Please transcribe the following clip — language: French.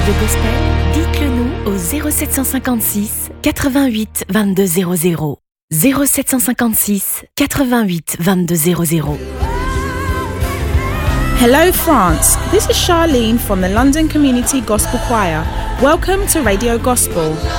de gospel? Dites-le nous au 0756 88 22 00. 0756 88 22 00. Hello France, this is Charlene from the London Community Gospel Choir. Welcome to Radio Gospel.